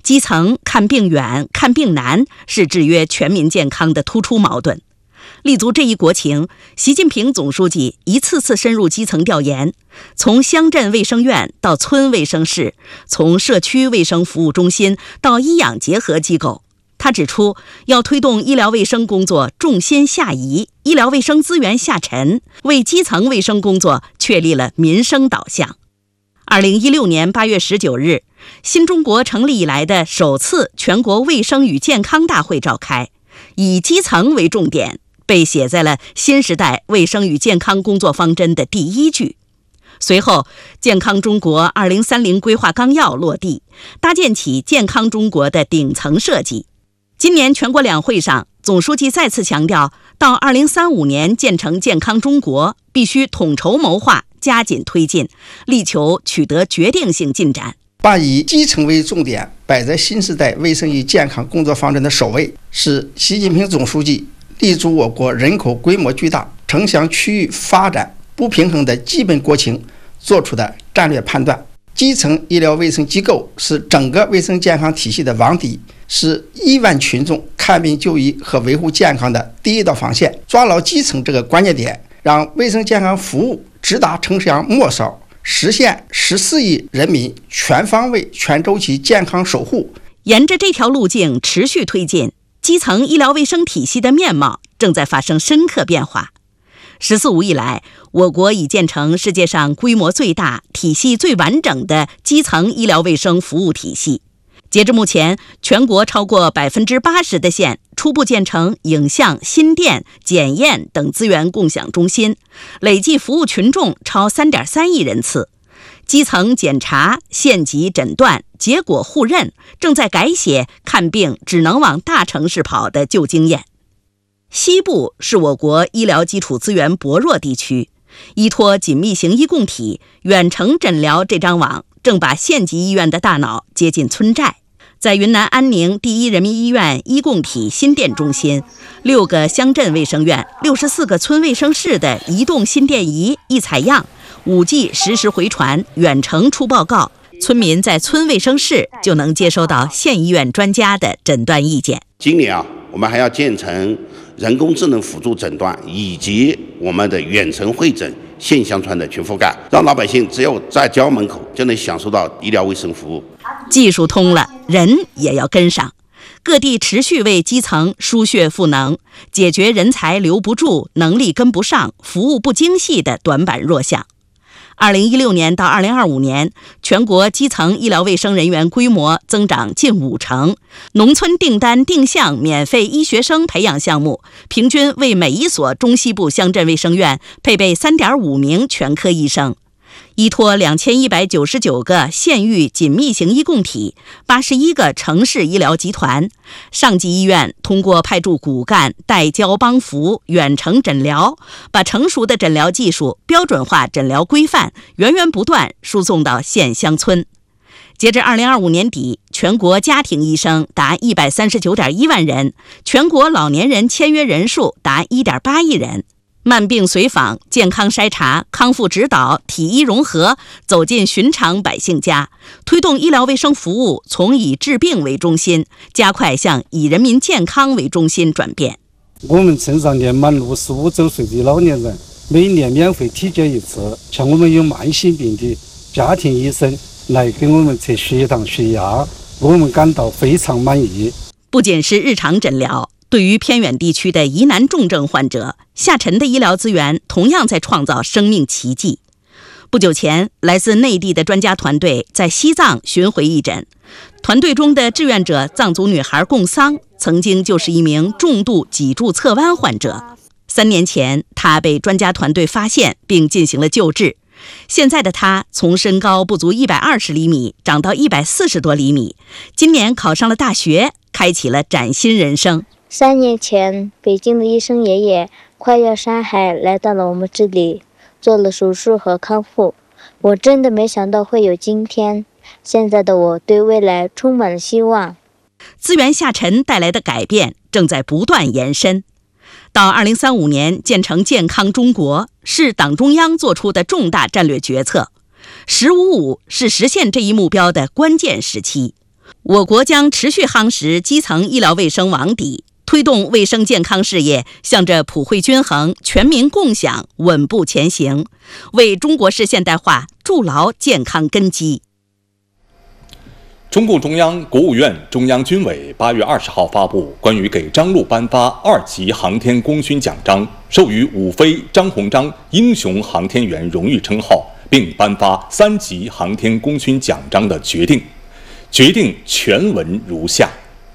基层看病远、看病难是制约全民健康的突出矛盾。立足这一国情，习近平总书记一次次深入基层调研，从乡镇卫生院到村卫生室，从社区卫生服务中心到医养结合机构。他指出，要推动医疗卫生工作重心下移，医疗卫生资源下沉，为基层卫生工作确立了民生导向。2016年8月19日，新中国成立以来的首次全国卫生与健康大会召开，以基层为重点，被写在了新时代卫生与健康工作方针的第一句。随后，健康中国2030规划纲要落地，搭建起健康中国的顶层设计。今年全国两会上，总书记再次强调，到2035年建成健康中国，必须统筹谋划，加紧推进，力求取得决定性进展。 把以基层为重点摆在新时代卫生与健康工作方针的首位，是习近平总书记立足我国人口规模巨大、城乡区域发展不平衡的基本国情做出的战略判断。基层医疗卫生机构是整个卫生健康体系的网底，是亿万群众看病就医和维护健康的第一道防线。抓牢基层这个关键点，让卫生健康服务直达城乡末梢，实现14亿人民全方位、全周期健康守护。 沿着这条路径持续推进，基层医疗卫生体系的面貌正在发生深刻变化。14五以来，我国已建成世界上规模最大、体系最完整的基层医疗卫生服务体系。截至目前，全国超过80%的县初步建成影像、心电、检验等资源共享中心，累计服务群众超3.3亿人次。基层检查、县级诊断、结果互认，正在改写看病只能往大城市跑的旧经验。西部是我国医疗基础资源薄弱地区，依托紧密型医共体，远程诊疗这张网正把县级医院的大脑接进村寨。在云南安宁第一人民医院医共体心电中心，6个乡镇卫生院、64个村卫生室的移动心电仪一采样，5G 实时回传，远程出报告，村民在村卫生室就能接收到县医院专家的诊断意见。 今年我们还要建成人工智能辅助诊断以及我们的远程会诊、县乡村的全覆盖，让老百姓只有在家门口就能享受到医疗卫生服务。 技术通了，人也要跟上。各地持续为基层输血赋能，解决人才留不住、能力跟不上、服务不精细的短板弱项。2016年到2025年，全国基层医疗卫生人员规模增长近50%，农村订单定向免费医学生培养项目，平均为每一所中西部乡镇卫生院配备3.5名全科医生。依托2199个县域紧密型医共体、81个城市医疗集团，上级医院通过派驻骨干、带教帮扶、远程诊疗，把成熟的诊疗技术、标准化诊疗规范源源不断输送到县乡村。截至2025年底，全国家庭医生达139.1万人，全国老年人签约人数达1.8亿人。慢病随访、健康筛查、康复指导、体医融合走进寻常百姓家，推动医疗卫生服务从以治病为中心，加快向以人民健康为中心转变。 我们村上年满65周岁的老年人每年免费体检一次，像我们有慢性病的家庭医生来给我们测血糖、血压，我们感到非常满意。 不仅是日常诊疗，对于偏远地区的疑难重症患者，下沉的医疗资源同样在创造生命奇迹。不久前，来自内地的专家团队在西藏巡回义诊，团队中的志愿者藏族女孩贡桑曾经就是一名重度脊柱侧弯患者。3年前，她被专家团队发现并进行了救治。现在的她从身高不足120厘米长到140多厘米，今年考上了大学，开启了崭新人生。 3年前，北京的医生爷爷跨越山海来到了我们这里，做了手术和康复。我真的没想到会有今天，现在的我对未来充满了希望。 资源下沉带来的改变正在不断延伸。到2035年建成健康中国，是党中央做出的重大战略决策。“10-5-5”是实现这一目标的关键时期。 我国将持续夯实基层医疗卫生网底，推动卫生健康事业向着普惠均衡、全民共享稳步前行，为中国式现代化筑牢健康根基。 中共中央、国务院、中央军委8月20号发布关于给张璐颁发2级航天功勋奖章，授予伍飞、张鸿章英雄航天员荣誉称号，并颁发3级航天功勋奖章的决定。决定全文如下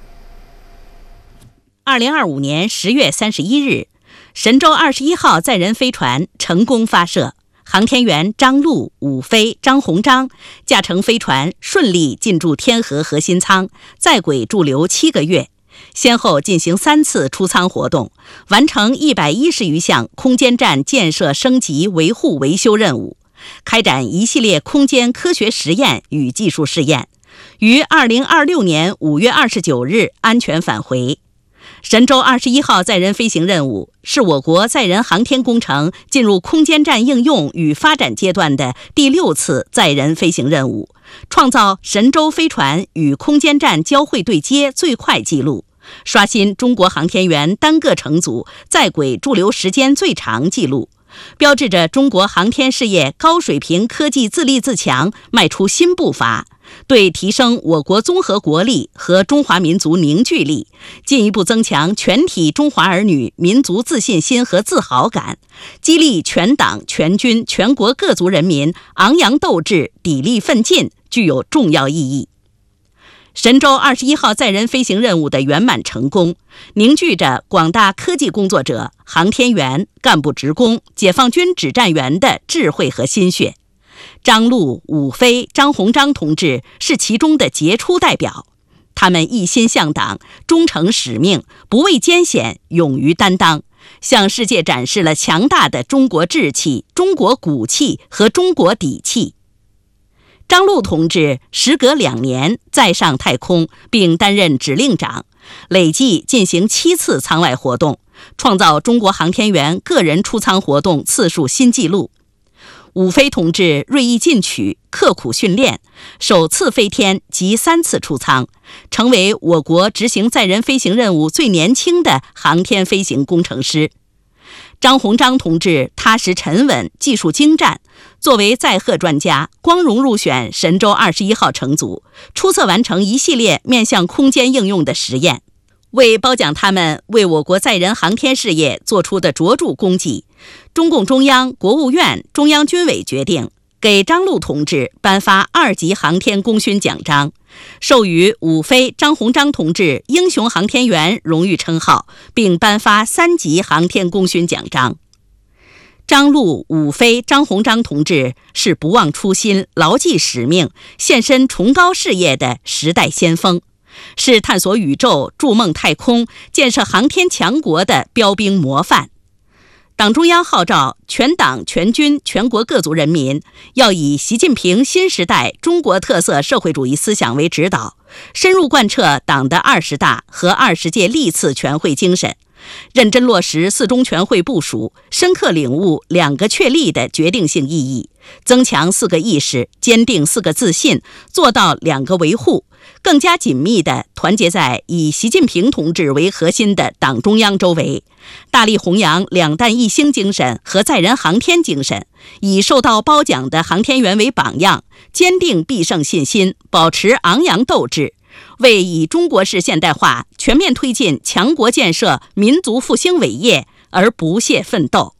：2025年10月31日，神舟21号载人飞船成功发射。航天员张璐、伍飞、张鸿章驾乘飞船顺利进驻天河核心舱，在轨驻留7个月，先后进行3次出舱活动，完成110余项空间站建设升级维护维修任务，开展一系列空间科学实验与技术试验，于2026年5月29日安全返回。神舟21号载人飞行任务是我国载人航天工程进入空间站应用与发展阶段的第6次载人飞行任务，创造神舟飞船与空间站交会对接最快纪录，刷新中国航天员单个乘组在轨驻留时间最长纪录，标志着中国航天事业高水平科技自立自强迈出新步伐，对提升我国综合国力和中华民族凝聚力，进一步增强全体中华儿女民族自信心和自豪感，激励全党全军全国各族人民昂扬斗志、砥砺奋进，具有重要意义。神舟21号载人飞行任务的圆满成功，凝聚着广大科技工作者、航天员、干部职工、解放军指战员的智慧和心血。张璐、伍飞、张鸿章同志是其中的杰出代表，他们一心向党，忠诚使命，不畏艰险，勇于担当，向世界展示了强大的中国志气、中国骨气和中国底气。张璐同志时隔2年再上太空，并担任指令长，累计进行7次舱外活动，创造中国航天员个人出舱活动次数新纪录。伍飞同志锐意进取，刻苦训练，首次飞天及3次出舱，成为我国执行载人飞行任务最年轻的航天飞行工程师。张鸿章同志踏实沉稳，技术精湛，作为载荷专家，光荣入选神舟21号乘组，出色完成一系列面向空间应用的实验。为褒奖他们为我国载人航天事业做出的卓著功绩，中共中央、国务院、中央军委决定给张璐同志颁发2级航天功勋奖章，授予伍飞、张鸿章同志英雄航天员荣誉称号，并颁发3级航天功勋奖章。张璐、伍飞、张鸿章同志是不忘初心、牢记使命、献身崇高事业的时代先锋，是探索宇宙、筑梦太空、建设航天强国的标兵模范。党中央号召全党全军全国各族人民要以习近平新时代中国特色社会主义思想为指导，深入贯彻党的20大和20届历次全会精神，认真落实4中全会部署，深刻领悟2个确立的决定性意义，增强4个意识，坚定4个自信，做到2个维护，更加紧密地团结在以习近平同志为核心的党中央周围，大力弘扬2弹1星精神和载人航天精神，以受到褒奖的航天员为榜样，坚定必胜信心，保持昂扬斗志，为以中国式现代化全面推进强国建设、民族复兴伟业而不懈奋斗。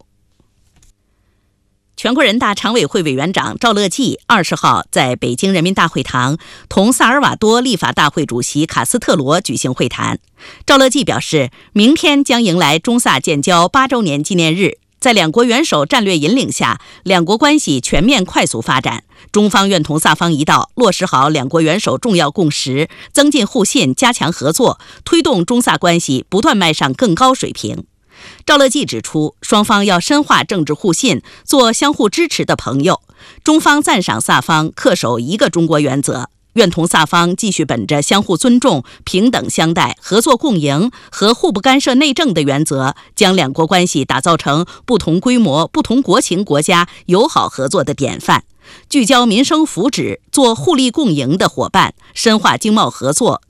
全国人大常委会委员长赵乐际20号在北京人民大会堂同萨尔瓦多立法大会主席卡斯特罗举行会谈。赵乐际表示，明天将迎来中萨建交8周年纪念日，在2国元首战略引领下，2国关系全面快速发展。中方愿同萨方一道落实好2国元首重要共识，增进互信，加强合作，推动中萨关系不断迈上更高水平。赵乐际指出，双方要深化政治互信，做相互支持的朋友。中方赞赏萨方恪守一个中国原则，愿同萨方继续本着相互尊重、平等相待、合作共赢和互不干涉内政的原则，将2国关系打造成不同规模、不同国情国家友好合作的典范， 聚焦民生福祉，做互利共赢的伙伴，深化经贸合作，